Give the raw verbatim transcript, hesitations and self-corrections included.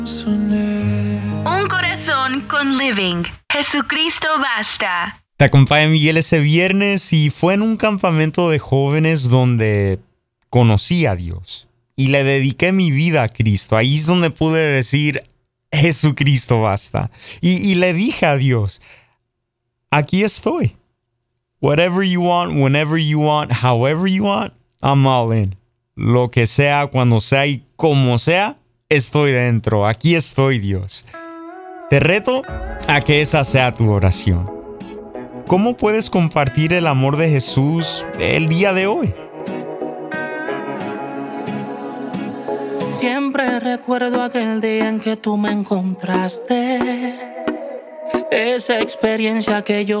Un corazón con Living. Jesucristo basta. Te acompaña Miguel ese viernes y fue en un campamento de jóvenes donde conocí a Dios y le dediqué mi vida a Cristo. Ahí es donde pude decir, Jesucristo basta. Y, y le dije a Dios, aquí estoy. Whatever you want, whenever you want, however you want, I'm all in. Lo que sea, cuando sea y como sea, estoy dentro. Aquí estoy, Dios. Te reto a que esa sea tu oración. ¿Cómo puedes compartir el amor de Jesús el día de hoy? Siempre recuerdo aquel día en que tú me encontraste. Esa experiencia que yo